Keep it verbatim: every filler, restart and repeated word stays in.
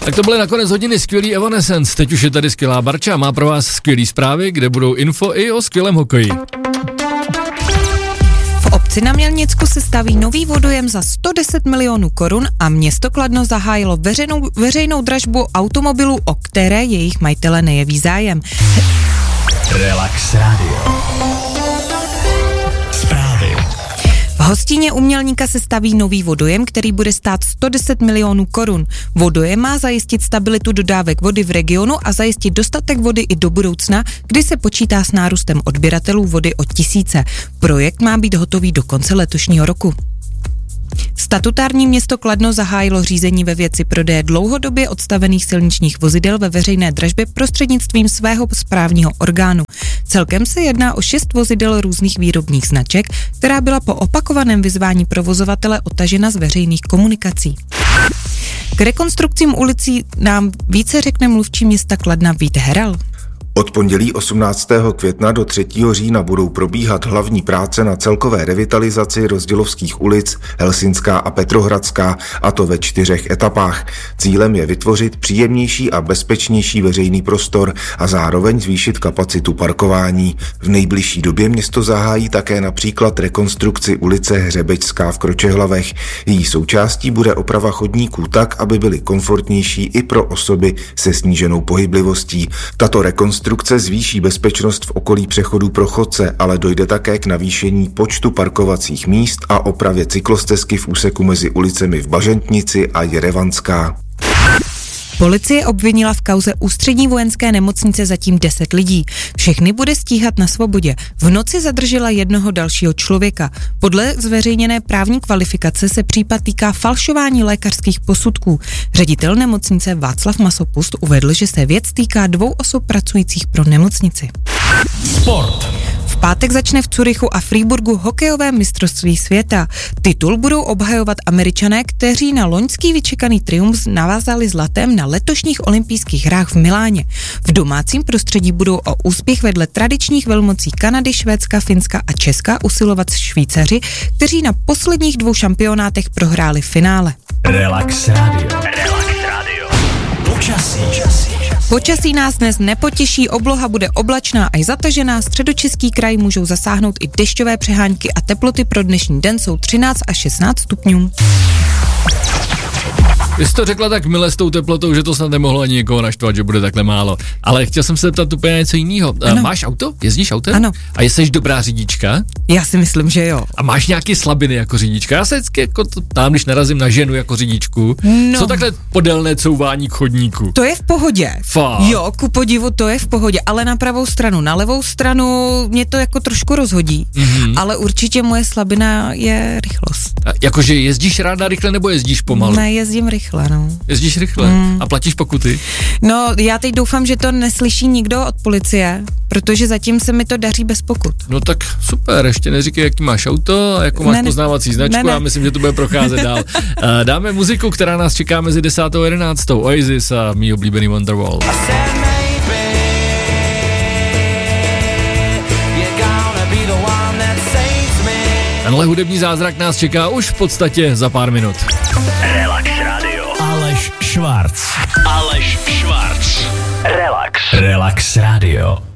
Tak to byly nakonec hodiny skvělý Evanescence. Teď už je tady skvělá Barča, má pro vás skvělý zprávy, kde budou info i o skvělém hokeji. V obci na Mělnicku se staví nový vodojem za sto deset milionů korun a město Kladno zahájilo veřejnou, veřejnou dražbu automobilů, o které jejich majitele nejeví zájem. Relax Radio. Zprávy. V Hostíně u Mělníka se staví nový vodojem, který bude stát sto deset milionů korun. Vodojem má zajistit stabilitu dodávek vody v regionu a zajistit dostatek vody i do budoucna, kdy se počítá s nárůstem odběratelů vody o tisíce. Projekt má být hotový do konce letošního roku. Statutární město Kladno zahájilo řízení ve věci prodeje dlouhodobě odstavených silničních vozidel ve veřejné dražbě prostřednictvím svého správního orgánu. Celkem se jedná o šest vozidel různých výrobních značek, která byla po opakovaném vyzvání provozovatele odtažena z veřejných komunikací. K rekonstrukcím ulicí nám více řekne mluvčí města Kladna Vít Heral. Od pondělí osmnáctého května do třetího října budou probíhat hlavní práce na celkové revitalizaci rozdělovských ulic Helsinská a Petrohradská, a to ve čtyřech etapách. Cílem je vytvořit příjemnější a bezpečnější veřejný prostor a zároveň zvýšit kapacitu parkování. V nejbližší době město zahájí také například rekonstrukci ulice Hřebečská v Kročehlavech. Její součástí bude oprava chodníků tak, aby byly komfortnější i pro osoby se sníženou pohyblivostí. Tato rekonstrukce Konstrukce zvýší bezpečnost v okolí přechodů pro chodce, ale dojde také k navýšení počtu parkovacích míst a opravě cyklostezky v úseku mezi ulicemi v Bažantnici a Jerevanská. Policie obvinila v kauze Ústřední vojenské nemocnice zatím deset lidí. Všechny bude stíhat na svobodě. V noci zadržela jednoho dalšího člověka. Podle zveřejněné právní kvalifikace se případ týká falšování lékařských posudků. Ředitel nemocnice Václav Masopust uvedl, že se věc týká dvou osob pracujících pro nemocnici. Sport. V pátek začne v Curychu a Freiburgu hokejové mistrovství světa. Titul budou obhajovat Američané, kteří na loňský vyčekaný triumf navázali zlatem na letošních olympijských hrách v Miláně. V domácím prostředí budou o úspěch vedle tradičních velmocí Kanady, Švédska, Finska a Česka usilovat Švýcaři, kteří na posledních dvou šampionátech prohráli finále. Relax Radio. Relax Radio. Počasí. Počasí nás dnes nepotěší, obloha bude oblačná až zatažená, středočeský kraj můžou zasáhnout i dešťové přehánky a teploty pro dnešní den jsou třináct až šestnáct stupňů. Ty jsi to řekla tak mile s tou teplotou, že to snad nemohlo ani někoho naštvat, že bude takhle málo. Ale chtěl jsem se zeptat úplně něco jiného. Máš auto? Jezdíš autem? Ano. A jsi dobrá řidička? Já si myslím, že jo. A máš nějaké slabiny jako řidička? Já se vždycky jako tam, když narazím na ženu jako řidičku, no. Co takhle podélné couvání k chodníku? To je v pohodě. Fakt? Jo, ku podivu to je v pohodě, ale na pravou stranu, na levou stranu mě to jako trošku rozhodí, mm-hmm. ale určitě moje slabina je rychlost. A jakože jezdíš ráda rychle nebo jezdíš pomalu? Ne, jezdím rychle, no. Jezdíš rychle? Mm. A platíš pokuty? No, já teď doufám, že to neslyší nikdo od policie, protože zatím se mi to daří bez pokut. No tak super, ještě neříkej, jaký máš auto a jakou máš ne, poznávací značku, ne, ne. Já myslím, že to bude procházet dál. Dáme muziku, která nás čeká mezi desátou a jedenáctou. Oasis a mý oblíbený Wonderwall. Tenhle hudební zázrak nás čeká už v podstatě za pár minut. Relax Radio. Aleš Švarc. Aleš Švarc. Relax. Relax Radio.